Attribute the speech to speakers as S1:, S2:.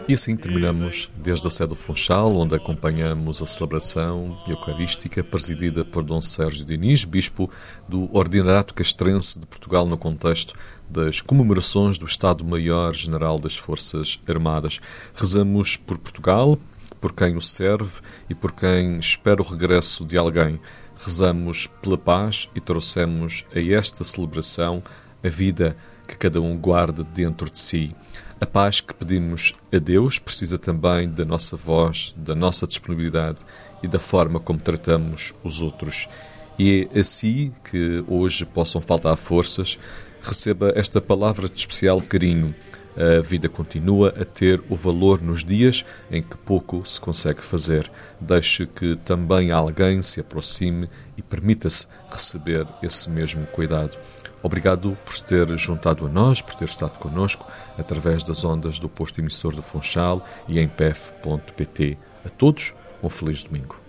S1: E assim terminamos desde a sede do Funchal, onde acompanhamos a celebração eucarística presidida por Dom Sérgio Diniz, bispo do Ordinariato Castrense de Portugal, no contexto das comemorações do Estado-Maior-General das Forças Armadas. Rezamos por Portugal, por quem o serve e por quem espera o regresso de alguém. Rezamos pela paz e trouxemos a esta celebração a vida que cada um guarda dentro de si. A paz que pedimos a Deus precisa também da nossa voz, da nossa disponibilidade e da forma como tratamos os outros. E é assim que hoje possam faltar forças, receba esta palavra de especial carinho. A vida continua a ter o valor nos dias em que pouco se consegue fazer. Deixe que também alguém se aproxime e permita-se receber esse mesmo cuidado. Obrigado por se ter juntado a nós, por ter estado connosco através das ondas do posto emissor do Funchal e em pef.pt. A todos, um feliz domingo.